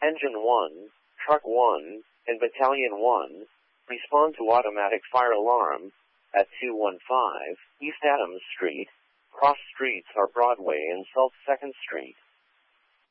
Engine 1, Truck 1, and Battalion 1 respond to automatic fire alarm at 215 East Adams Street. Cross streets are Broadway and South 2nd Street.